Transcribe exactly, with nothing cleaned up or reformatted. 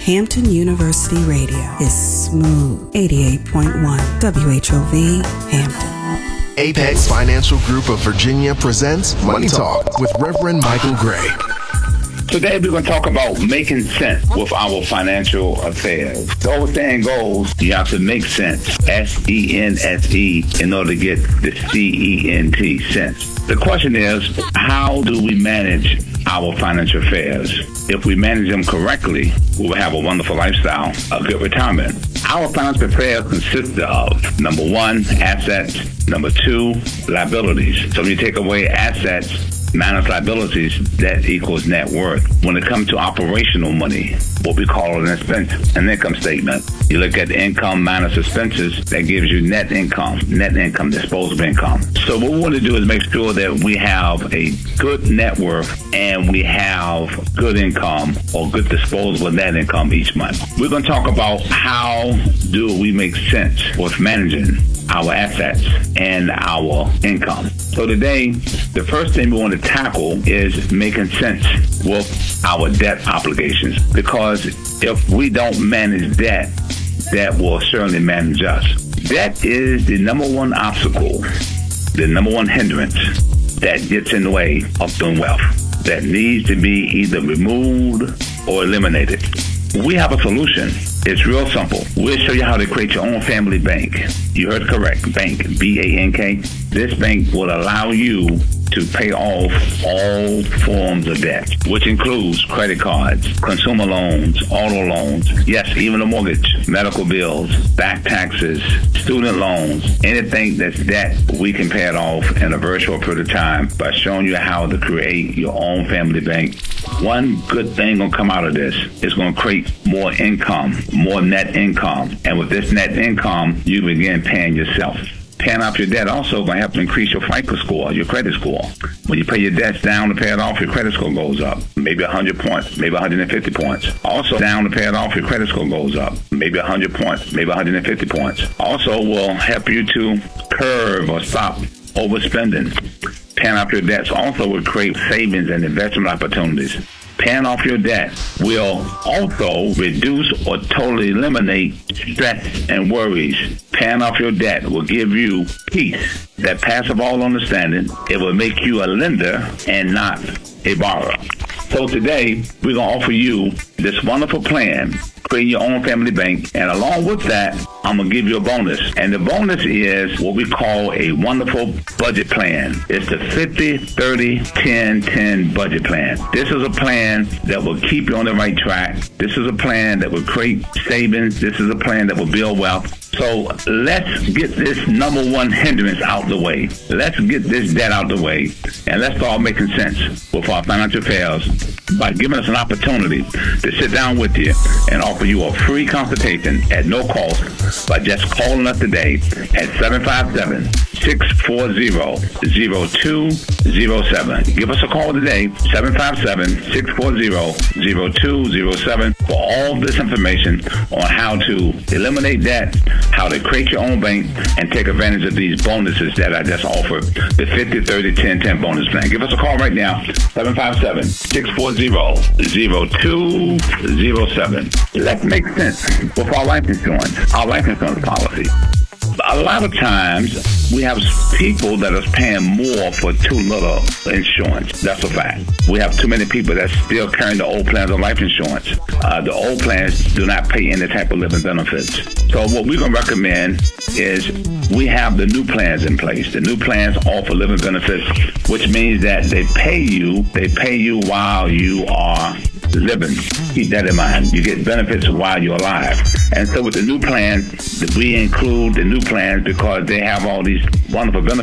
Hampton University Radio is smooth. eighty-eight point one W H O V, Hampton. Apex Financial Group of Virginia presents Money Talk with Reverend Michael Gray. Today we're going to talk about making sense with our financial affairs. The old saying goes, you have to make sense, S E N S E, in order to get the C E N T, sense. The question is, how do we manage our financial affairs? If we manage them correctly, we will have a wonderful lifestyle, a good retirement. Our financial affairs consist of, number one, assets, number two, liabilities. So when you take away assets minus liabilities, that equals net worth. When it comes to operational money, what we call an expense, an income statement, you look at income minus expenses, that gives you net income, net income, disposable income. So what we want to do is make sure that we have a good net worth and we have good income or good disposable net income each month. We're going to talk about how do we make sense with managing our assets and our income. So today, the first thing we want to tackle is making sense with our debt obligations, because if we don't manage debt, that will certainly manage us. Debt is the number one obstacle, the number one hindrance that gets in the way of doing wealth, that needs to be either removed or eliminated. We have a solution. It's real simple. We'll show you how to create your own family bank. You heard correct, bank, B A N K. This bank will allow you to pay off all forms of debt, which includes credit cards, consumer loans, auto loans, yes, even a mortgage, medical bills, back taxes, student loans, anything that's debt, we can pay it off in a virtual period of time by showing you how to create your own family bank. One good thing going to come out of this is going to create more income, more net income. And with this net income, you begin paying yourself. Paying off your debt also going to help to increase your FICO score, your credit score. When you pay your debts down to pay it off, your credit score goes up. Maybe one hundred points, maybe one hundred fifty points. Also, down to pay it off, your credit score goes up. Maybe one hundred points, maybe one hundred fifty points. Also will help you to curb or stop overspending. Paying off your debts also will create savings and investment opportunities. Paying off your debt will also reduce or totally eliminate stress and worries. Paying off your debt will give you peace that passes all understanding. It will make you a lender and not a borrower. So today, we're going to offer you this wonderful plan, create your own family bank, and along with that, I'm going to give you a bonus. And the bonus is what we call a wonderful budget plan. It's the fifty, thirty, ten, ten budget plan. This is a plan that will keep you on the right track. This is a plan that will create savings. This is a plan that will build wealth. So let's get this number one hindrance out the way. Let's get this debt out the way, and let's start making sense with our financial affairs by giving us an opportunity to sit down with you and offer you a free consultation at no cost by just calling us today at seven five seven, six four zero, zero two zero seven. Give us a call today, seven five seven, six four zero, zero two zero seven, for all this information on how to eliminate debt, how to create your own bank, and take advantage of these bonuses that I just offered, the fifty, thirty, ten, ten bonus plan. Give us a call right now, seven five seven, six four zero, zero two zero seven. Let's make sense with our life insurance, our life insurance policy. A lot of times, we have people that are paying more for too little insurance. That's a fact. We have too many people that still carrying the old plans of life insurance. Uh, the old plans do not pay any type of living benefits. So what we're going to recommend is we have the new plans in place. The new plans offer living benefits, which means that they pay you, they pay you while you are living. Keep that in mind. You get benefits while you're alive. And so with the new plan, we include the new plans because they have all these wonderful benefits